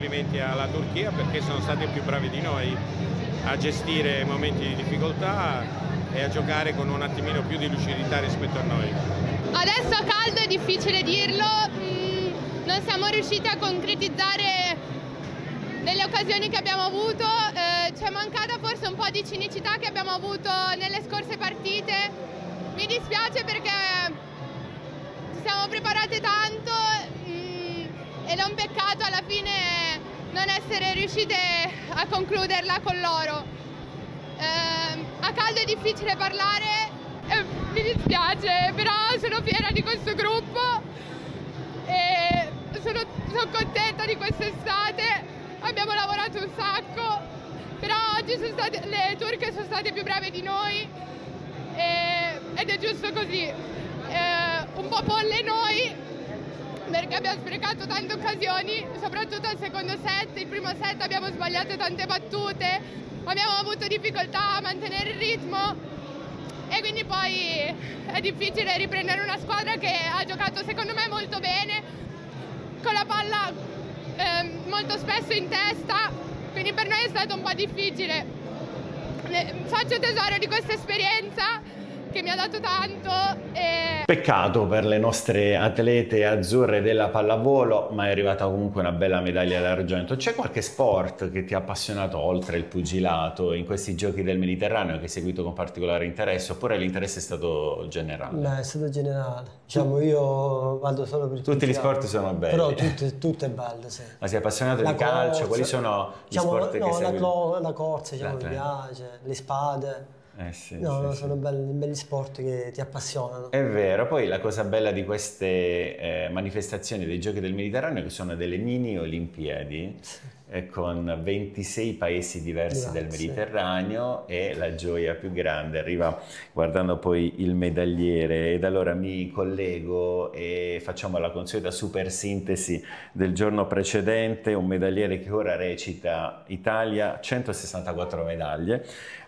Complimenti alla Turchia perché sono stati più bravi di noi a gestire momenti di difficoltà e a giocare con un attimino più di lucidità rispetto a noi. Adesso a caldo è difficile dirlo, non siamo riusciti a concretizzare delle occasioni che abbiamo avuto, ci è mancata forse un po' di cinicità che abbiamo avuto nelle scorse partite. Mi dispiace perché ci siamo preparate tanto ed è un peccato alla fine non essere riuscite a concluderla con loro. A caldo è difficile parlare, mi dispiace, però sono fiera di questo gruppo e sono contenta di quest'estate, abbiamo lavorato un sacco, però oggi le turche sono state più brave di noi ed è giusto così. Un po' folle noi, perché abbiamo sprecato tante occasioni, soprattutto al secondo set. Il primo set abbiamo sbagliato tante battute, abbiamo avuto difficoltà a mantenere il ritmo e quindi poi è difficile riprendere una squadra che ha giocato secondo me molto bene, con la palla molto spesso in testa, quindi per noi è stato un po' difficile. Faccio tesoro di questa esperienza che mi ha dato tanto. Peccato per le nostre atlete azzurre della pallavolo, ma è arrivata comunque una bella medaglia d'argento. C'è qualche sport che ti ha appassionato oltre il pugilato in questi giochi del Mediterraneo che hai seguito con particolare interesse, oppure l'interesse è stato generale? Beh, è stato generale. Diciamo, io vado solo per il Tutti gli pugilato. sport sono belli. Però tutto è bello, sì. Ma sei appassionato La di calcio? corsa, Quali sono gli diciamo, sport che segui? La corsa, diciamo, mi piace, le spade. Sì, Sono belli sport che ti appassionano. È vero, poi la cosa bella di queste manifestazioni dei Giochi del Mediterraneo è che sono delle mini Olimpiadi con 26 paesi diversi del Mediterraneo e la gioia più grande arriva guardando poi il medagliere, ed allora mi collego e facciamo la consueta super sintesi del giorno precedente. Un medagliere che ora recita: Italia 164 medaglie,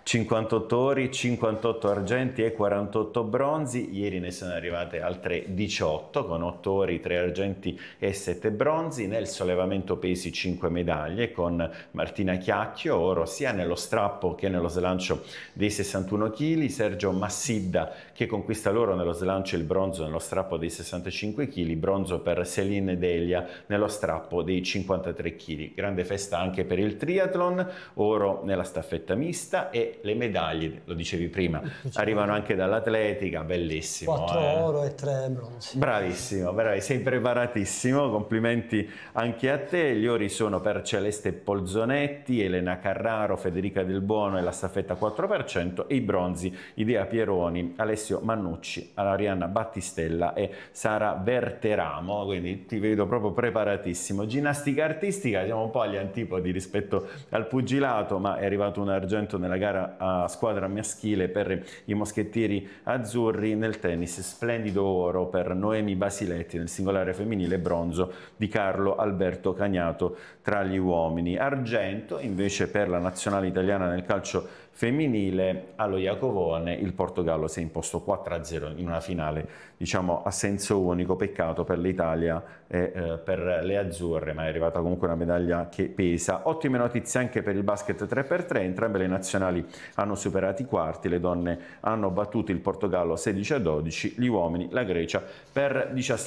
58 ori, 58 argenti e 48 bronzi. Ieri ne sono arrivate altre 18 con 8 ori, 3 argenti e 7 bronzi. Nel sollevamento pesi 5 medaglie con Martina Chiacchio, oro sia nello strappo che nello slancio dei 61 kg, Sergio Massidda che conquista l'oro nello slancio e il bronzo nello strappo dei 65 kg, bronzo per Céline Delia nello strappo dei 53 kg. Grande festa anche per il triathlon, oro nella staffetta mista e le medaglie, lo dicevi prima, arrivano anche dall'atletica, bellissimo. 4 oro e 3 bronzi. Bravissimo, sei preparatissimo, complimenti anche a te. Gli ori sono per Celeste Polzonetti, Elena Carraro, Federica Del Buono e la staffetta 4%, e i bronzi Idea Pieroni, Alessio Mannucci, Arianna Battistella e Sara Verteramo, quindi ti vedo proprio preparatissimo. Ginnastica artistica, siamo un po' agli antipodi rispetto al pugilato, ma è arrivato un argento nella gara a squadra maschile per i moschettieri azzurri. Nel tennis splendido oro per Noemi Basiletti, nel singolare femminile bronzo di Carlo Alberto Cagnato tra gli uomini. Argento invece per la nazionale italiana nel calcio femminile. Allo Iacovone il Portogallo si è imposto 4-0 in una finale, diciamo, a senso unico. Peccato per l'Italia e per le azzurre, ma è arrivata comunque una medaglia che pesa. Ottime notizie anche per il basket 3x3, entrambe le nazionali hanno superato i quarti, le donne hanno battuto il Portogallo 16-12, gli uomini la Grecia per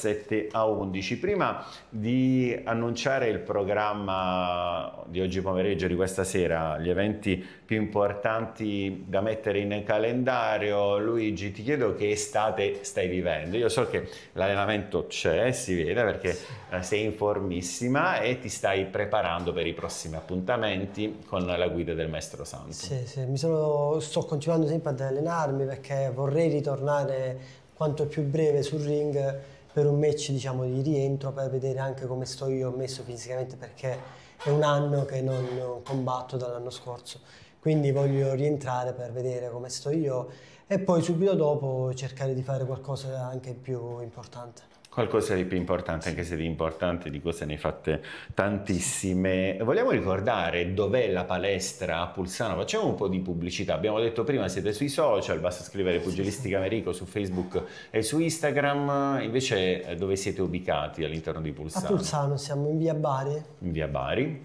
17-11. Prima di annunciare il programma di oggi pomeriggio, di questa sera, gli eventi più importanti da mettere in calendario, Luigi, ti chiedo che estate stai vivendo. Io so che l'allenamento c'è, si vede perché sei in formissima e ti stai preparando per i prossimi appuntamenti con la guida del Maestro Santo. Sì, sto continuando sempre ad allenarmi perché vorrei ritornare quanto più breve sul ring per un match, diciamo, di rientro, per vedere anche come sto io messo fisicamente, perché è un anno che non combatto dall'anno scorso. Quindi voglio rientrare per vedere come sto io e poi subito dopo cercare di fare qualcosa anche più importante. Qualcosa di più importante, anche se di importante di cose ne hai fatte tantissime. Vogliamo ricordare dov'è la palestra a Pulsano? Facciamo un po' di pubblicità. Abbiamo detto prima, siete sui social, basta scrivere Pugilistica Americo su Facebook e su Instagram. Invece dove siete ubicati all'interno di A Pulsano? Pulsano siamo in via Bari. In via Bari.